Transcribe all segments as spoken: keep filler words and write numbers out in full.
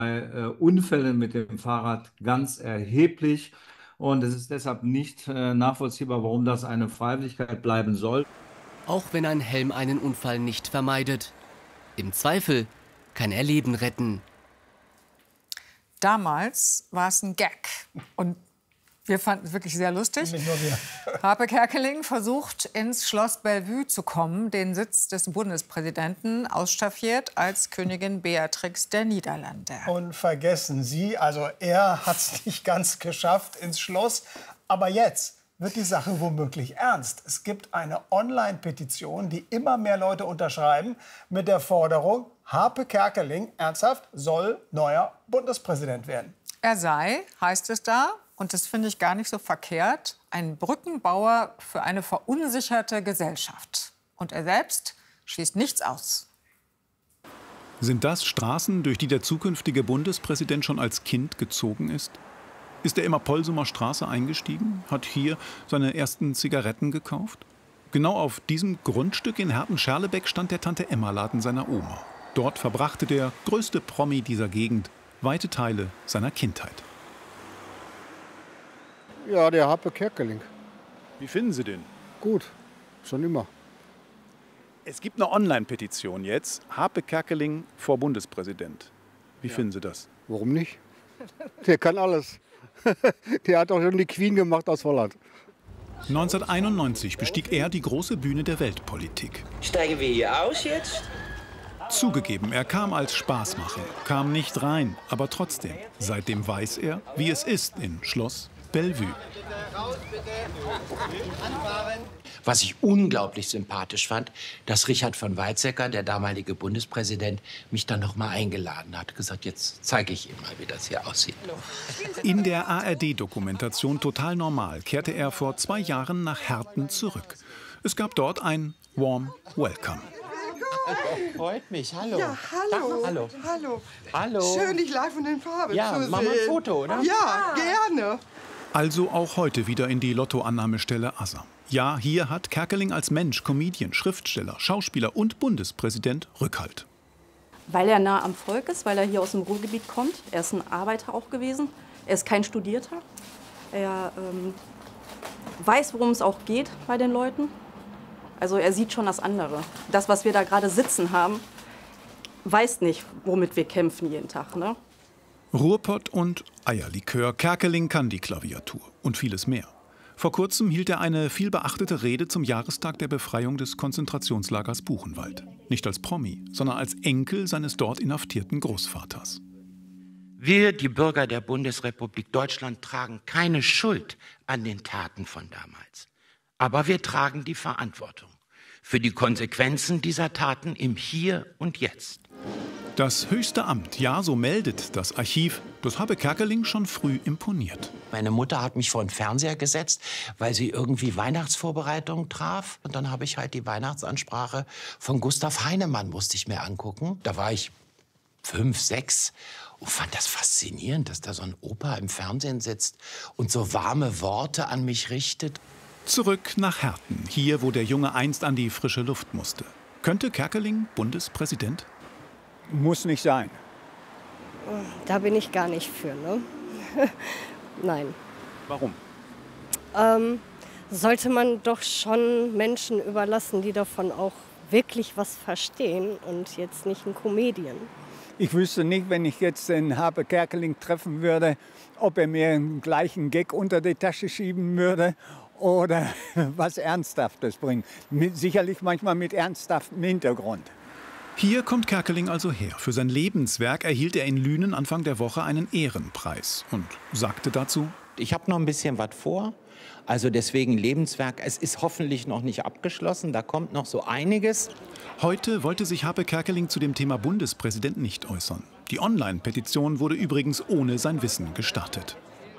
äh, Unfällen mit dem Fahrrad ganz erheblich. Und es ist deshalb nicht äh, nachvollziehbar, warum das eine Freiwilligkeit bleiben soll. Auch wenn ein Helm einen Unfall nicht vermeidet. Im Zweifel kann er Leben retten. Damals war es ein Gag. Und wir fanden es wirklich sehr lustig. Nicht nur wir. Harpe Kerkeling versucht, ins Schloss Bellevue zu kommen, den Sitz des Bundespräsidenten, ausstaffiert als Königin Beatrix der Niederlande. Und vergessen Sie, also er hat es nicht ganz geschafft ins Schloss. Aber jetzt wird die Sache womöglich ernst. Es gibt eine Online-Petition, die immer mehr Leute unterschreiben, mit der Forderung, Harpe Kerkeling, ernsthaft, soll neuer Bundespräsident werden. Er sei, heißt es da, und das finde ich gar nicht so verkehrt, ein Brückenbauer für eine verunsicherte Gesellschaft. Und er selbst schließt nichts aus. Sind das Straßen, durch die der zukünftige Bundespräsident schon als Kind gezogen ist? Ist er immer Polsumer Straße eingestiegen? Hat hier seine ersten Zigaretten gekauft? Genau auf diesem Grundstück in Herten-Scherlebeck stand der Tante-Emma-Laden seiner Oma. Dort verbrachte der größte Promi dieser Gegend weite Teile seiner Kindheit. Ja, der Harpe Kerkeling. Wie finden Sie den? Gut, schon immer. Es gibt eine Online-Petition jetzt. Harpe Kerkeling vor Bundespräsident. Wie ja. finden Sie das? Warum nicht? Der kann alles. Der hat auch schon die Queen gemacht aus Holland. neunzehnhunderteinundneunzig bestieg er die große Bühne der Weltpolitik. Steigen wir hier aus jetzt? Zugegeben, er kam als Spaßmacher, kam nicht rein, aber trotzdem. Seitdem weiß er, wie es ist in Schloss Bellevue. Was ich unglaublich sympathisch fand, dass Richard von Weizsäcker, der damalige Bundespräsident, mich dann noch mal eingeladen hat. Gesagt, jetzt zeige ich ihm mal, wie das hier aussieht. In der A R D-Dokumentation Total Normal kehrte er vor zwei Jahren nach Herten zurück. Es gab dort ein Warm Welcome. Oh, freut mich. Hallo. Ja, hallo. Hallo. Hallo. Hallo. Schön, dich live und in Farbe ja, zu sehen. machen wir ein Foto, oder? Ja, gerne. Also auch heute wieder in die Lottoannahmestelle Assam. Ja, hier hat Kerkeling als Mensch, Comedian, Schriftsteller, Schauspieler und Bundespräsident Rückhalt. Weil er nah am Volk ist, weil er hier aus dem Ruhrgebiet kommt. Er ist ein Arbeiter auch gewesen. Er ist kein Studierter. Er ähm, weiß, worum es auch geht bei den Leuten. Also er sieht schon das andere. Das, was wir da gerade sitzen haben, weiß nicht, womit wir kämpfen jeden Tag, ne? Ruhrpott und Eierlikör. Kerkeling kann die Klaviatur und vieles mehr. Vor kurzem hielt er eine vielbeachtete Rede zum Jahrestag der Befreiung des Konzentrationslagers Buchenwald. Nicht als Promi, sondern als Enkel seines dort inhaftierten Großvaters. Wir, die Bürger der Bundesrepublik Deutschland, tragen keine Schuld an den Taten von damals. Aber wir tragen die Verantwortung für die Konsequenzen dieser Taten im Hier und Jetzt. Das höchste Amt, ja, so meldet das Archiv, das habe Kerkeling schon früh imponiert. Meine Mutter hat mich vor den Fernseher gesetzt, weil sie irgendwie Weihnachtsvorbereitungen traf. Und dann habe ich halt die Weihnachtsansprache von Gustav Heinemann musste ich mir angucken. Da war ich fünf, sechs und fand das faszinierend, dass da so ein Opa im Fernsehen sitzt und so warme Worte an mich richtet. Zurück nach Herten, hier, wo der Junge einst an die frische Luft musste. Könnte Kerkeling Bundespräsident? Muss nicht sein. Da bin ich gar nicht für, ne? Nein. Warum? Ähm, sollte man doch schon Menschen überlassen, die davon auch wirklich was verstehen und jetzt nicht ein Comedian. Ich wüsste nicht, wenn ich jetzt den Harpe Kerkeling treffen würde, ob er mir einen gleichen Gag unter die Tasche schieben würde oder was Ernsthaftes bringen. Mit, sicherlich manchmal mit ernsthaftem Hintergrund. Hier kommt Kerkeling also her. Für sein Lebenswerk erhielt er in Lünen Anfang der Woche einen Ehrenpreis und sagte dazu: Ich habe noch ein bisschen was vor. Also deswegen Lebenswerk. Es ist hoffentlich noch nicht abgeschlossen. Da kommt noch so einiges. Heute wollte sich Harpe Kerkeling zu dem Thema Bundespräsident nicht äußern. Die Online-Petition wurde übrigens ohne sein Wissen gestartet.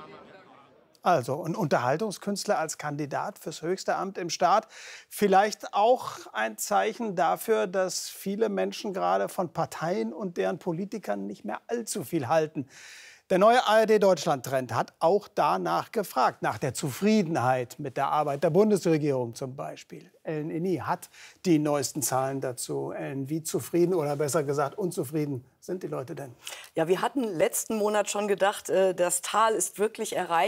Also ein Unterhaltungskünstler als Kandidat fürs höchste Amt im Staat. Vielleicht auch ein Zeichen dafür, dass viele Menschen gerade von Parteien und deren Politikern nicht mehr allzu viel halten. Der neue A R D-Deutschland-Trend hat auch danach gefragt, nach der Zufriedenheit mit der Arbeit der Bundesregierung zum Beispiel. Ellen Inni hat die neuesten Zahlen dazu. Ellen, wie zufrieden oder besser gesagt unzufrieden sind die Leute denn? Ja, wir hatten letzten Monat schon gedacht, das Tal ist wirklich erreicht.